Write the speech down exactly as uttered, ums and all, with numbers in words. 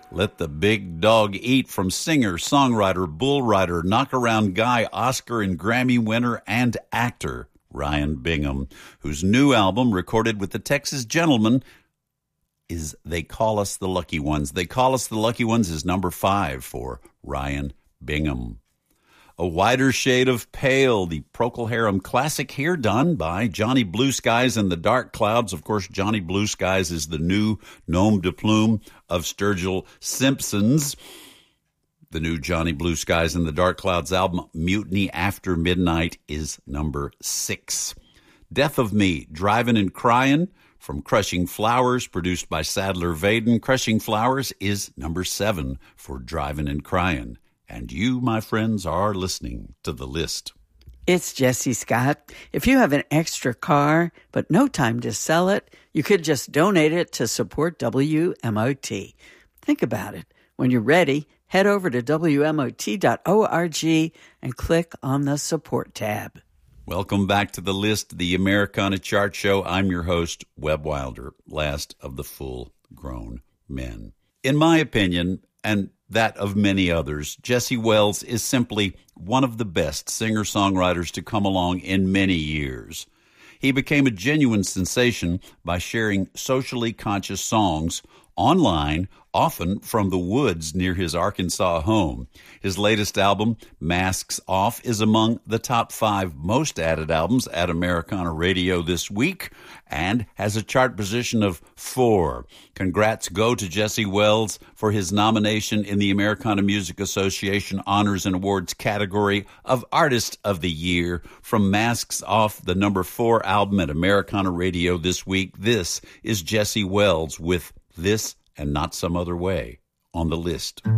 Let the Big Dog Eat from singer, songwriter, bull rider, knockaround guy, Oscar and Grammy winner, and actor Ryan Bingham, whose new album, recorded with the Texas Gentlemen, is They Call Us the Lucky Ones. They Call Us the Lucky Ones is number five for Ryan Bingham. A Wider Shade of Pale, the Procol Harum classic here, done by Johnny Blue Skies and the Dark Clouds. Of course, Johnny Blue Skies is the new nom de plume of Sturgill Simpson's. The new Johnny Blue Skies and the Dark Clouds album, Mutiny After Midnight, is number six. Death of Me, Drivin' and Cryin', from Crushing Flowers, produced by Sadler Vaden. Crushing Flowers is number seven for Drivin' and Cryin'. And you, my friends, are listening to The List. It's Jesse Scott. If you have an extra car, but no time to sell it, you could just donate it to support W M O T. Think about it. When you're ready, head over to W M O T dot org and click on the support tab. Welcome back to The List, the Americana Chart Show. I'm your host, Webb Wilder, last of the full-grown men. In my opinion, and that of many others, Jesse Wells is simply one of the best singer-songwriters to come along in many years. He became a genuine sensation by sharing socially conscious songs online, often from the woods near his Arkansas home. His latest album, Masks Off, is among the top five most added albums at Americana Radio this week and has a chart position of four. Congrats go to Jesse Wells for his nomination in the Americana Music Association Honors and Awards category of Artist of the Year. From Masks Off, the number four album at Americana Radio this week, this is Jesse Wells with This and Not Some Other Way on The List.